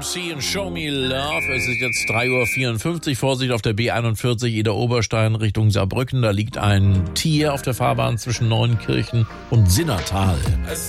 See and Show Me Love. Es ist jetzt 3:54 Uhr. Vorsicht auf der B41 Eder-Oberstein Richtung Saarbrücken. Da liegt ein Tier auf der Fahrbahn zwischen Neuenkirchen und Sinnertal.